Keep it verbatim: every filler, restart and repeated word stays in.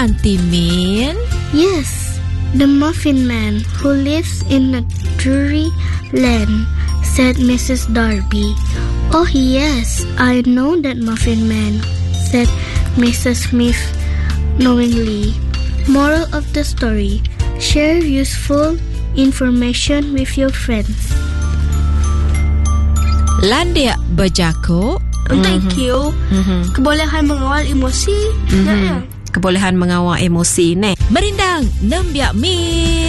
Auntie Min? Yes, the Muffin Man who lives in a dreary land, said Missus Darby. Oh yes, I know that Muffin Man, said Missus Smith knowingly. Moral of the story: share useful information with your friends. Landia berjakuk. Thank you. Mm-hmm. Kebolehan mengawal emosi. Mm-hmm. Kebolehan mengawal emosi ni. Merindang, nembiak mi.